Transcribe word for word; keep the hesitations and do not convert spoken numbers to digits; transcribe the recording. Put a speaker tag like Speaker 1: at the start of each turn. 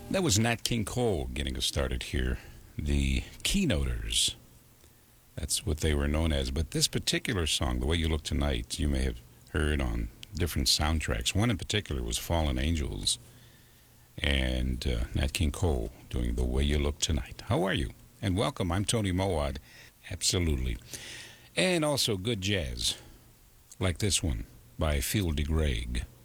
Speaker 1: That was Nat King Cole getting us started here. The Keynoters. That's what they were known as. But this particular song, The Way You Look Tonight, you may have heard on different soundtracks. One in particular was Fallen Angels. And uh, Nat King Cole doing The Way You Look Tonight. How are you? And welcome. I'm Tony Mowad. Absolutely. And also good jazz, like this one by Phil DeGreg.